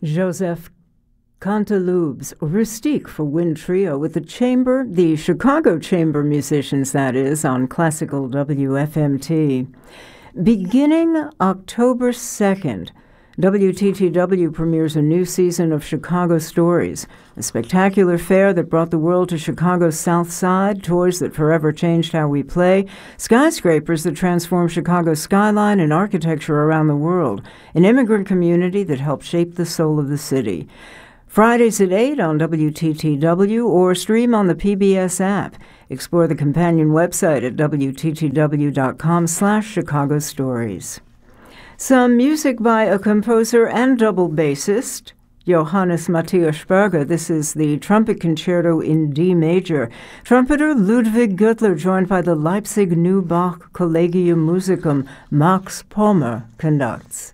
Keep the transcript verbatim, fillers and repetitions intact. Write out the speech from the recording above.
Joseph Canteloub's Rustique for Wind Trio with the chamber, the Chicago Chamber Musicians, that is, on Classical W F M T. Beginning October second, W T T W premieres a new season of Chicago Stories, a spectacular fair that brought the world to Chicago's South Side, toys that forever changed how we play, skyscrapers that transformed Chicago's skyline and architecture around the world, an immigrant community that helped shape the soul of the city. Fridays at eight on W T T W or stream on the P B S app. Explore the companion website at W T T W dot com slash Chicago Stories. Some music by a composer and double bassist, Johannes Matthias Berger. This is the Trumpet Concerto in D major. Trumpeter Ludwig Göttler, joined by the Leipzig Neubach Collegium Musicum, Max Pommer, conducts.